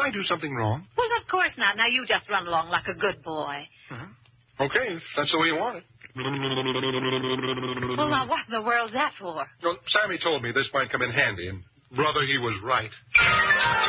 I do something wrong? Well, of course not. Now, you just run along like a good boy. Okay, if that's the way you want it. Well, now, what in the world's that for? Well, Sammy told me this might come in handy, and brother, he was right.